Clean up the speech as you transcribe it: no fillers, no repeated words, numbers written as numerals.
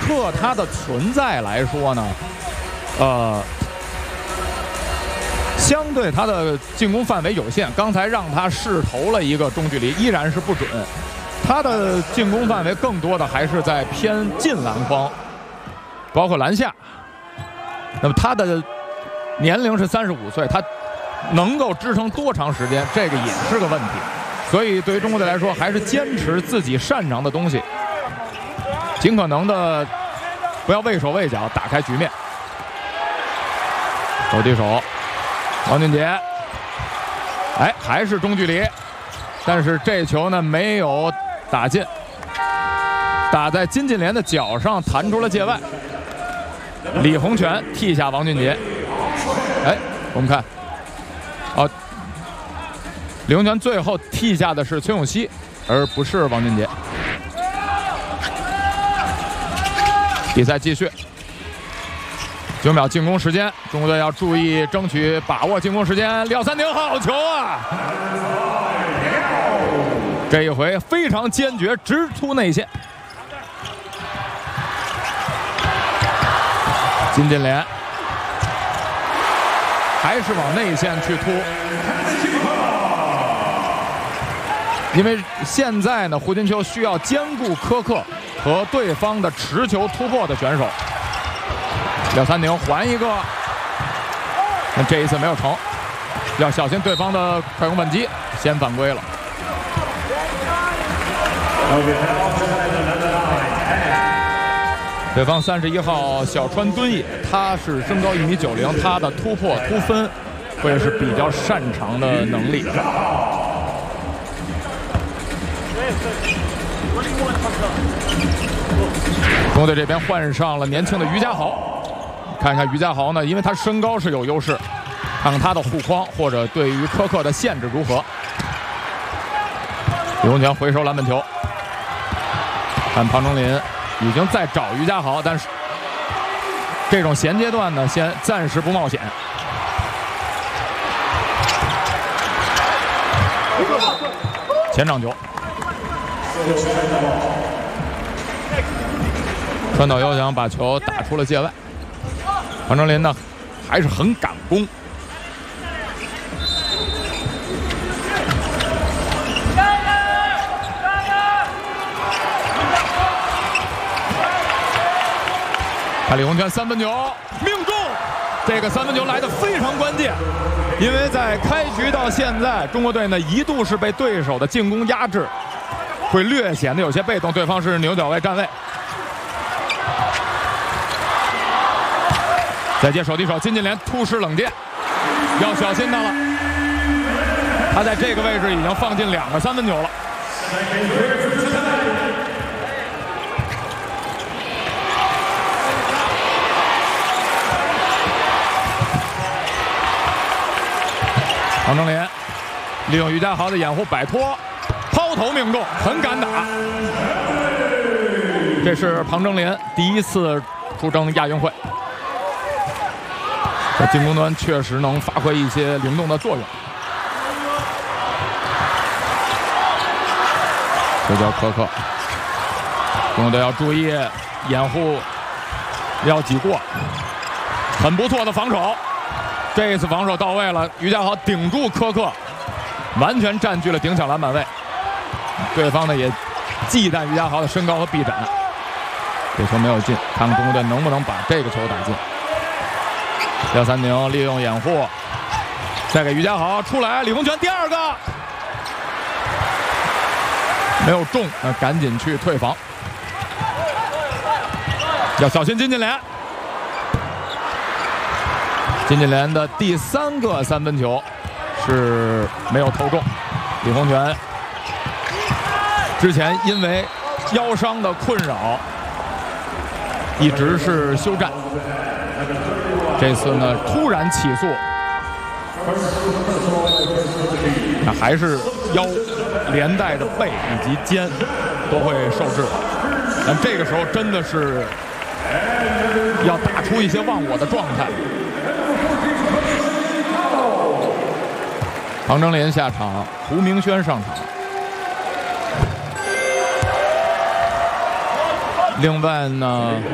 克他的存在来说呢，相对他的进攻范围有限，刚才让他试投了一个中距离，依然是不准。他的进攻范围更多的还是在偏近篮筐，包括篮下。那么他的年龄是35岁，他能够支撑多长时间，这个也是个问题。所以对于中国队来说，还是坚持自己擅长的东西，尽可能的不要畏手畏脚，打开局面。手递手，王俊杰，哎，还是中距离，但是这球呢没有打进，打在金晋联的脚上，弹出了界外。李洪权替下王俊杰。哎，我们看，李洪权最后替下的是崔永熙，而不是王俊杰。比赛继续，9秒进攻时间，中国队要注意争取把握进攻时间。廖三鼎好球啊！这一回非常坚决，直突内线。金晋联还是往内线去突，因为现在呢，胡金秋需要兼顾苛刻和对方的持球突破的选手。廖三鼎还一个，那这一次没有成，要小心对方的快攻反击，先犯规了。对方31号小川敦也，他是身高1.90米，他的突破突分会是比较擅长的能力。中国队这边换上了年轻的于家豪，看看于家豪呢，因为他身高是有优势，看看他的护框或者对于苛刻的限制如何。李洪权回收篮板球，看庞中林已经在找于家豪，但是这种衔接段呢，先暂时不冒险。前场球，川岛优翔把球打出了界外。庞中林呢，还是很敢攻。看李洪权三分球命中，这个三分球来得非常关键，因为在开局到现在，中国队呢一度是被对手的进攻压制，会略显得有些被动，对方是牛角位站位。再接手递手，金晋联突施冷箭，要小心他了。他在这个位置已经放进2个三分球了。庞中林利用于家豪的掩护摆脱，抛投命中，很敢打。这是庞中林第一次出征亚运会，在进攻端确实能发挥一些灵动的作用。这叫苛刻，中国队要注意掩护，要挤过，很不错的防守。这一次防守到位了，于家豪顶住苛刻，完全占据了顶抢篮板位。对方呢也忌惮于家豪的身高和臂展。这球没有进，看看中国队能不能把这个球打进。廖三鼎利用掩护，再给于家豪出来，李洪权第2个没有中，那赶紧去退防，要小心金晋联。金晋联的第3个三分球是没有投中。李洪权之前因为腰伤的困扰，一直是休战。这次呢突然起诉，那还是腰连带的背以及肩都会受制。但这个时候真的是要打出一些忘我的状态。庞征林下场，胡明轩上场。另外呢